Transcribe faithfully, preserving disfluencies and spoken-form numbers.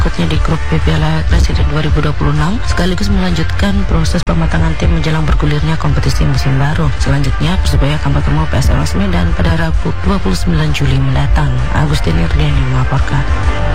berikutnya di grup B Piala Presiden dua ribu dua puluh enam sekaligus melanjutkan proses pematangan tim menjelang bergulirnya kompetisi musim baru. Selanjutnya Persebaya akan bertemu P S M S Medan pada Rabu dua puluh sembilan Juli mendatang. Agustin Irdiani melaporkan.